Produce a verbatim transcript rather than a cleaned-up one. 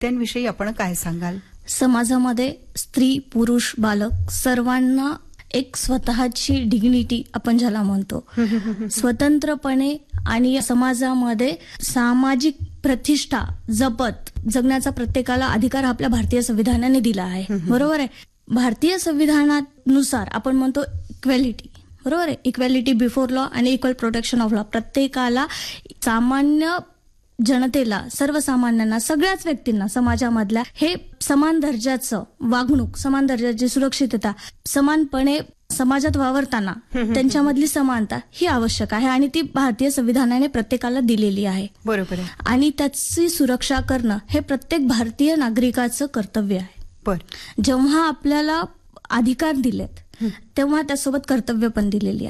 त्यांविषयी आपण काय सांगाल? समाजामध्ये स्त्री, पुरुष, बालक सर्वांना एक स्वतःची डिग्निटी आपण ज्याला म्हणतो, स्वतंत्रपणे आणि समाजामध्ये सामाजिक प्रतिष्ठा जपत जगण्याचा प्रत्येकाला अधिकार आपल्या भारतीय संविधानाने दिला आहे. बरोबर आहे. भारतीय संविधानानुसार आपण म्हणतो इक्वॅलिटी, बरोबर आहे. इक्वॅलिटी बिफोर लॉ आणि इक्वल प्रोटेक्शन ऑफ लॉ. प्रत्येकाला, सामान्य जनतेला, सर्वसामान्यांना, सगळ्याच व्यक्तींना समाजामधल्या हे समान दर्जाचं वागणूक, समान दर्जाची सुरक्षितता, समानपणे समाजात वावरताना त्यांच्यामधली समानता ही आवश्यक आहे आणि ती भारतीय संविधानाने प्रत्येकाला दिलेली आहे. बरोबर आहे. आणि त्याची सुरक्षा करणं हे प्रत्येक भारतीय नागरिकाचं कर्तव्य आहे. बर जेव्हा आपल्याला अधिकार दिलेत तेव्हा त्यासोबत कर्तव्य पण दिलेली आहे.